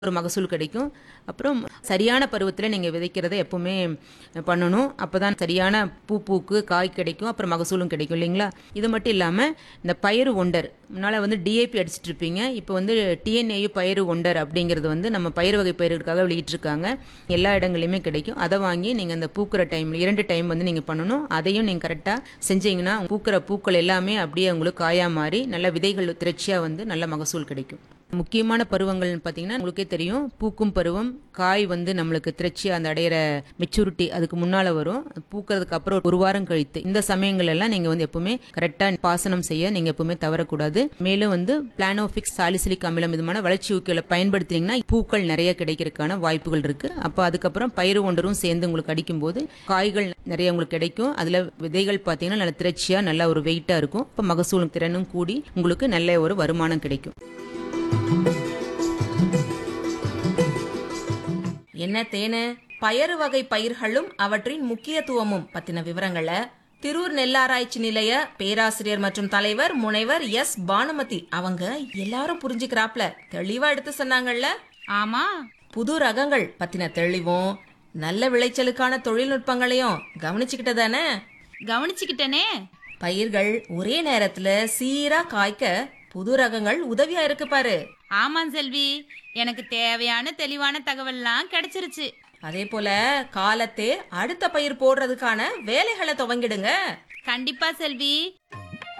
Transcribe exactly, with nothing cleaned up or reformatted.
ஒரு மகசூல் கிடைக்கும். அப்புறம் சரியான பருவத்துல நீங்க விதைக்கிறத எப்பவுமே பண்ணணும். அப்பதான் சரியான பூ பூக்கு, காய் கிடைக்கும். அப்புறம் மகசூலும் கிடைக்கும் இல்லைங்களா? இது மட்டும் இல்லாம இந்த பயறு ஒண்டர் முன்னால வந்து டிஏபி அடிச்சிட்டு இருப்பீங்க. இப்போ வந்து டிஎன்ஏயு பயறு ஒண்டர் அப்படிங்கிறது வந்து நம்ம பயிர் வகை பயிர்களுக்காக வெளியிட்டிருக்காங்க. எல்லா இடங்களையுமே கிடைக்கும். அதை வாங்கி நீங்க அந்த பூக்கிற டைம் இரண்டு டைம் வந்து நீங்க பண்ணணும். அதையும் நீங்க கரெக்டா செஞ்சீங்கன்னா பூக்கிற பூக்கள் எல்லாமே அப்படியே உங்களுக்கு காயா மாறி நல்ல விதைகள் திரட்சியா வந்து நல்ல மகசூல் கிடைக்கும். முக்கியமான பருவங்கள்னு பார்த்தீங்கன்னா உங்களுக்கே தெரியும், பூக்கும் பருவம், காய் வந்து நம்மளுக்கு திரட்சியா அந்த அடையிற மெச்சூரிட்டி அதுக்கு முன்னால வரும். பூக்கிறதுக்கு அப்புறம் ஒரு வாரம் கழித்து இந்த சமயங்கள் எல்லாம் நீங்க வந்து எப்பவுமே கரெக்டா பாசனம் செய்ய நீங்க எப்பவுமே தவறக்கூடாது. மேலும் வந்து பிளானோபிக்ஸ் சாலிசிலிக் அமிலம் விதமான வளர்ச்சி ஊக்கிகளை பயன்படுத்தினீங்கன்னா பூக்கள் நிறைய கிடைக்கிறதுக்கான வாய்ப்புகள் இருக்கு. அப்ப அதுக்கப்புறம் பயிறு ஒன்றரும் சேர்ந்து உங்களுக்கு அடிக்கும் போது காய்கள் நிறைய உங்களுக்கு கிடைக்கும். அதுல விதைகள் பார்த்தீங்கன்னா நல்ல திரட்சியா நல்ல ஒரு வெயிட்டா இருக்கும். இப்ப மகசூல் திறனும் கூடி உங்களுக்கு நல்ல ஒரு வருமானம் கிடைக்கும். என்ன தேனு, பயறு வகை பயிர்களும் அவற்றின் முக்கியத்துவமும் பத்தின விவரங்களை திரூர் நெல்லாராய்ச்சி நிலைய பேராசிரியர் மற்றும் தலைவர் முனைவர் எஸ் பானுமதி அவங்க எல்லாரும் புரிஞ்சுக்கிறாப்ல தெளிவா எடுத்து சொன்னாங்கல்ல. ஆமா, புது ரகங்கள் பத்தின தெளிவும் நல்ல விளைச்சலுக்கான தொழில்நுட்பங்களையும் கவனிச்சுக்கிட்டதானே? கவனிச்சுக்கிட்டனே. பயிர்கள் ஒரே நேரத்துல சீரா காய்க்க புது ரகங்கள் உதவியா இருக்கு பாரு. ஆமாம் செல்வி, எனக்கு தேவையான தெளிவான தகவல்லாம் கிடைச்சிருச்சு. அதே போல காலத்தே அடுத்த பயிர் போடுறதுக்கான வேலைகளை துவங்கிடுங்க. கண்டிப்பா செல்வி.